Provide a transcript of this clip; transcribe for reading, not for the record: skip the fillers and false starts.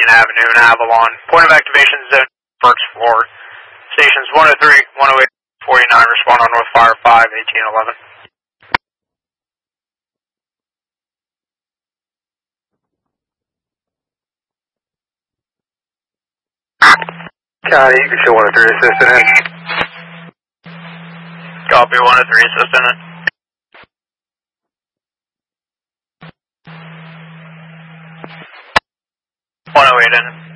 Avenue in Avalon. Point of activation zone, first floor. Stations 103, 108, 49, respond on North Fire 5, 1811. County, you can show 103 assistant in. Copy, 103 assistant in. 108 in.